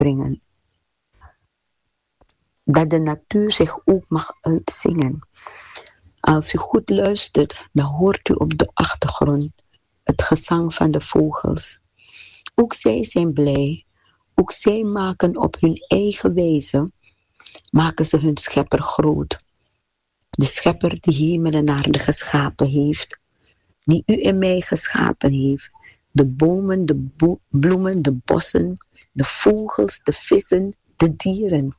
brengen. Dat de natuur zich ook mag uitzingen. Als u goed luistert, dan hoort u op de achtergrond het gezang van de vogels. Ook zij zijn blij. Ook zij maken op hun eigen wijze, maken ze hun schepper groot. De schepper die hemel en aarde geschapen heeft, die u en mij geschapen heeft. De bomen, de bloemen, de bossen, de vogels, de vissen, de dieren.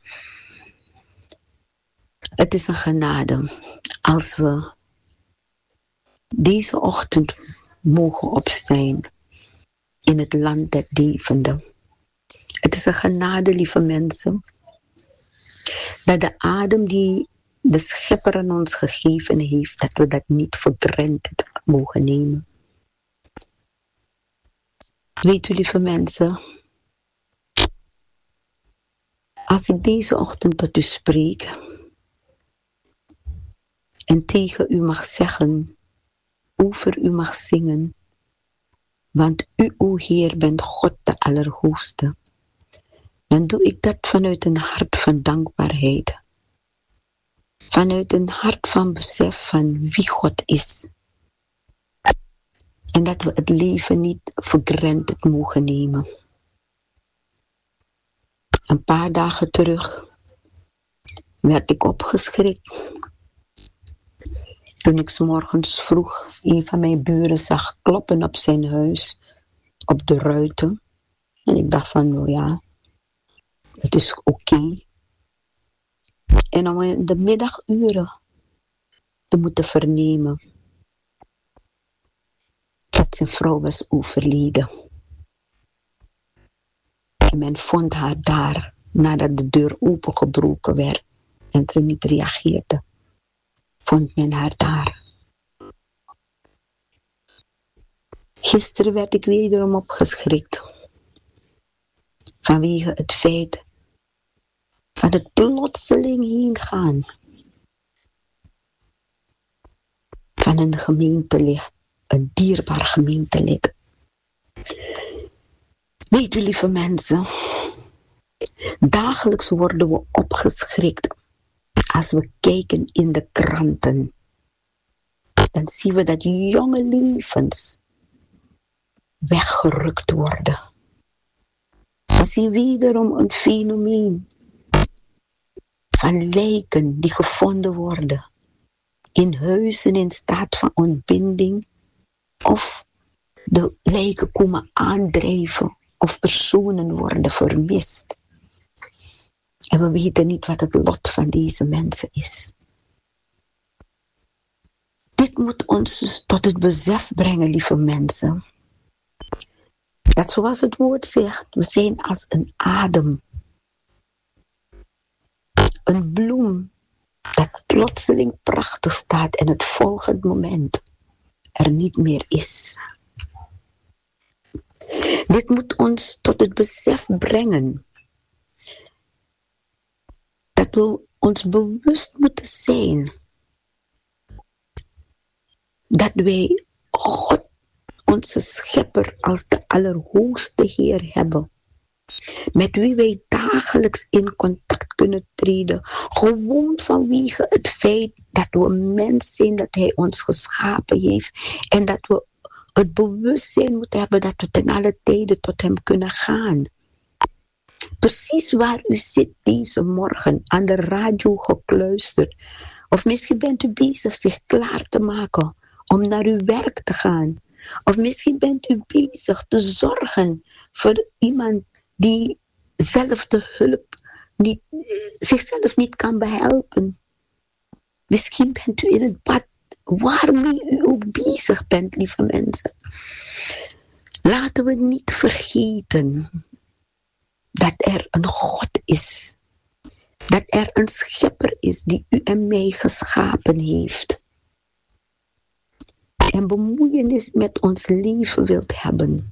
Het is een genade als we deze ochtend mogen opstaan in het land der levenden. Het is een genade, lieve mensen, dat de adem die de schepper aan ons gegeven heeft, dat we dat niet voor granted mogen nemen. Weet u, lieve mensen, als ik deze ochtend tot u spreek en tegen u mag zeggen, over u mag zingen, want u, o Heer, bent God de Allerhoogste, dan doe ik dat vanuit een hart van dankbaarheid. Vanuit een hart van besef van wie God is. En dat we het leven niet voor granted mogen nemen. Een paar dagen terug werd ik opgeschrikt toen ik 's morgens vroeg een van mijn buren zag kloppen op zijn huis, op de ruiten. En ik dacht van, nou ja, het is oké. En om in de middaguren te moeten vernemen dat zijn vrouw was overleden. En men vond haar daar nadat de deur opengebroken werd en ze niet reageerde. Vond men haar daar. Gisteren werd ik wederom opgeschrikt. Vanwege het feit van het plotseling heen gaan van een gemeentelid, een dierbaar gemeentelid. Weet u, lieve mensen, dagelijks worden we opgeschrikt als we kijken in de kranten. Dan zien we dat jonge levens weggerukt worden. We zien wederom een fenomeen van lijken die gevonden worden in huizen in staat van ontbinding, of de lijken komen aandrijven of personen worden vermist. En we weten niet wat het lot van deze mensen is. Dit moet ons tot het besef brengen, lieve mensen, dat zoals het woord zegt, we zijn als een adem. Een bloem dat plotseling prachtig staat en het volgende moment er niet meer is. Dit moet ons tot het besef brengen dat we ons bewust moeten zijn dat wij God, onze schepper, als de Allerhoogste Heer hebben, met wie wij dagelijks in contact kunnen treden, gewoon vanwege het feit dat we een mens zijn, dat Hij ons geschapen heeft en dat we het bewustzijn moeten hebben dat we ten alle tijden tot Hem kunnen gaan. Precies waar u zit deze morgen, aan de radio gekluisterd, of misschien bent u bezig zich klaar te maken om naar uw werk te gaan, of misschien bent u bezig te zorgen voor iemand die zelf de hulp zichzelf niet kan behelpen. Misschien bent u in het bad, waarmee u ook bezig bent, lieve mensen. Laten we niet vergeten dat er een God is. Dat er een schepper is die u en mij geschapen heeft. En bemoeienis met ons leven wilt hebben.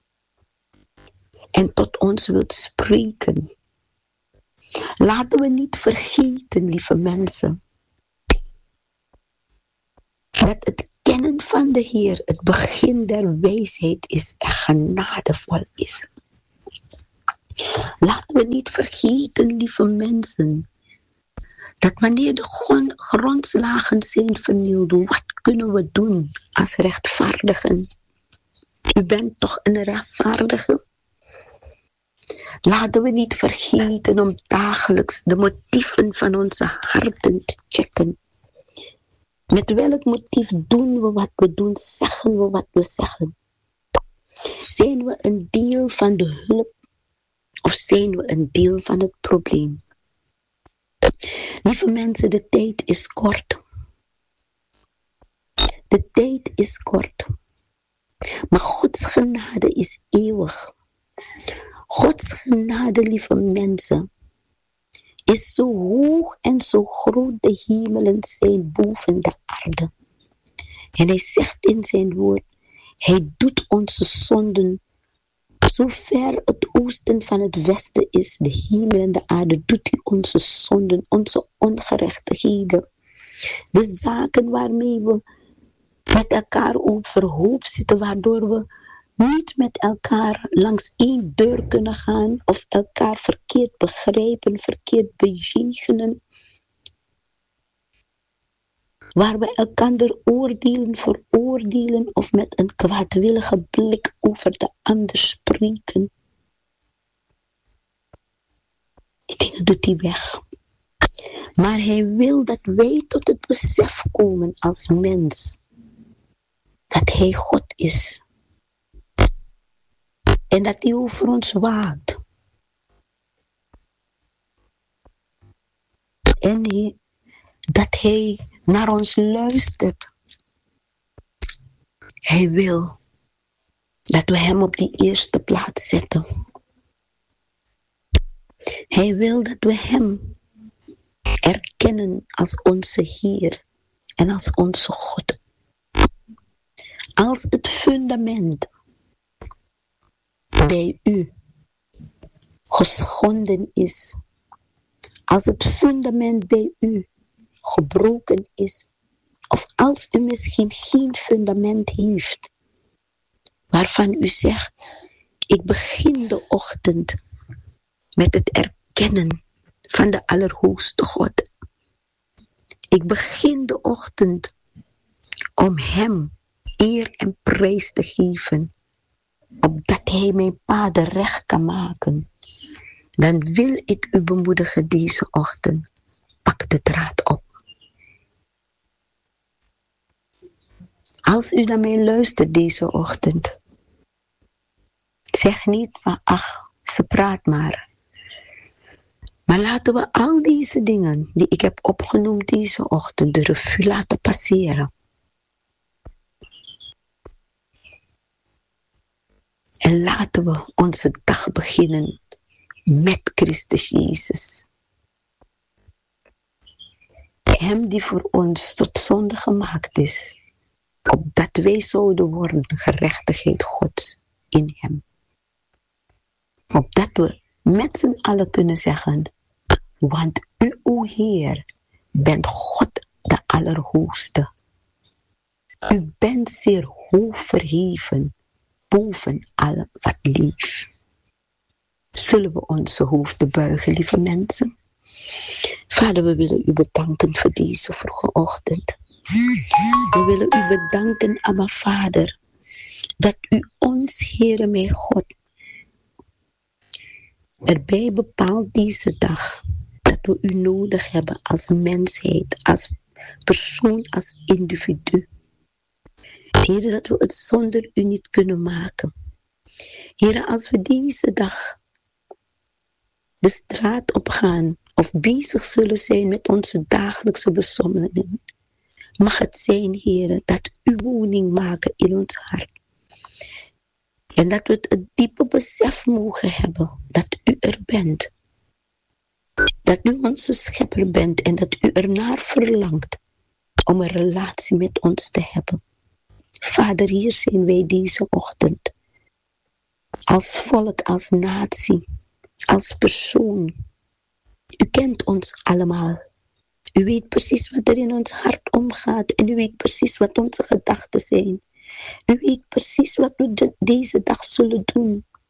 En tot ons wilt spreken. Laten we niet vergeten, lieve mensen, dat het kennen van de Heer het begin der wijsheid is en genadevol is. Laten we niet vergeten, lieve mensen, dat wanneer de grondslagen zijn vernieuwd, wat kunnen we doen als rechtvaardigen? U bent toch een rechtvaardige? Laten we niet vergeten om dagelijks de motieven van onze harten te checken. Met welk motief doen we wat we doen, zeggen we wat we zeggen? Zijn we een deel van de hulp of zijn we een deel van het probleem? Lieve mensen, de tijd is kort. De tijd is kort. Maar Gods genade is eeuwig. Gods genade, lieve mensen, is zo hoog en zo groot de hemelen zijn boven de aarde. En hij zegt in zijn woord, hij doet onze zonden, zo ver het oosten van het westen is, de hemel en de aarde, doet hij onze zonden, onze ongerechtigheden. De zaken waarmee we met elkaar overhoop zitten, waardoor we niet met elkaar langs één deur kunnen gaan of elkaar verkeerd begrijpen, verkeerd bejegenen. Waar we elkaar oordelen, veroordelen of met een kwaadwillige blik over de ander spreken. Die dingen doet hij weg. Maar hij wil dat wij tot het besef komen als mens. Dat hij God is. En dat hij over ons waakt. En dat hij naar ons luistert. Hij wil dat we hem op die eerste plaats zetten. Hij wil dat we hem erkennen als onze Heer en als onze God. Als het fundament bij u geschonden is, als het fundament bij u gebroken is, of als u misschien geen fundament heeft, waarvan u zegt, ik begin de ochtend met het erkennen van de Allerhoogste God. Ik begin de ochtend om hem eer en prijs te geven, opdat hij mijn paden recht kan maken. Dan wil ik u bemoedigen deze ochtend. Pak de draad op. Als u naar mij luistert deze ochtend, zeg niet van ach, ze praat maar. Maar laten we al deze dingen die ik heb opgenoemd deze ochtend de revue laten passeren. En laten we onze dag beginnen met Christus Jezus. Hem die voor ons tot zonde gemaakt is, opdat wij zouden worden gerechtigheid Gods in hem. Opdat we met z'n allen kunnen zeggen, want u, o Heer, bent God de Allerhoogste. U bent zeer hoog verheven boven al wat leeft. Zullen we onze hoofden buigen, lieve mensen? Vader, we willen u bedanken voor deze vroege ochtend. We willen u bedanken, Abba Vader, dat u ons, Heere mijn God, erbij bepaalt deze dag, dat we u nodig hebben als mensheid, als persoon, als individu. Heere, dat we het zonder u niet kunnen maken. Heere, als we deze dag de straat opgaan of bezig zullen zijn met onze dagelijkse besommelingen, mag het zijn, Heere, dat u woning maken in ons hart. En dat we het diepe besef mogen hebben dat u er bent. Dat u onze schepper bent en dat u ernaar verlangt om een relatie met ons te hebben. Vader, hier zijn wij deze ochtend. Als volk, als natie, als persoon. U kent ons allemaal. U weet precies wat er in ons hart omgaat en u weet precies wat onze gedachten zijn. U weet precies wat we deze dag zullen doen.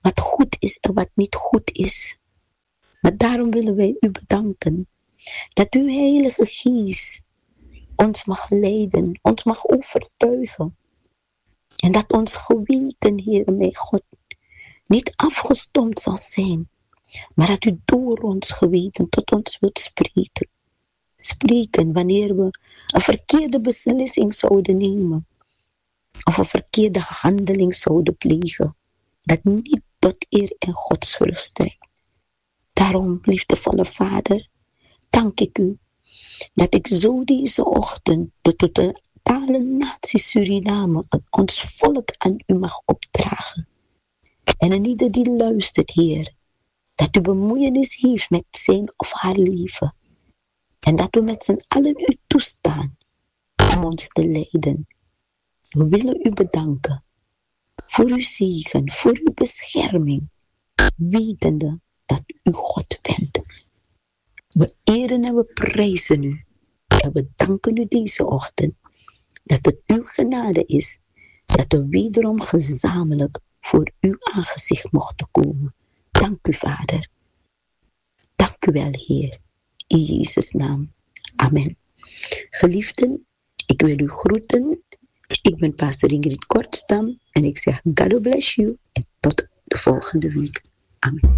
wat goed is en wat niet goed is. Maar daarom willen wij u bedanken dat uw Heilige Geest ons mag leiden, ons mag overtuigen. En dat ons geweten, Heer mijn God, niet afgestompt zal zijn, maar dat u door ons geweten tot ons wilt spreken. Spreken wanneer we een verkeerde beslissing zouden nemen, of een verkeerde handeling zouden plegen, dat niet tot eer en godsvrucht strekt. Daarom, liefdevolle Vader, dank ik u dat ik zo deze ochtend de totale natie Suriname, ons volk aan u mag opdragen. En aan ieder die luistert, Heer, dat u bemoeienis heeft met zijn of haar leven. En dat we met z'n allen u toestaan om ons te leiden. We willen u bedanken voor uw zegen, voor uw bescherming, wetende dat u God bent. We eren en we prijzen u. En we danken u deze ochtend dat het uw genade is dat we wederom gezamenlijk voor uw aangezicht mochten komen. Dank u, Vader. Dank u wel, Heer. In Jezus' naam. Amen. Geliefden, ik wil u groeten. Ik ben pastor Ingrid Kortstam en ik zeg God bless you en tot de volgende week. Amen.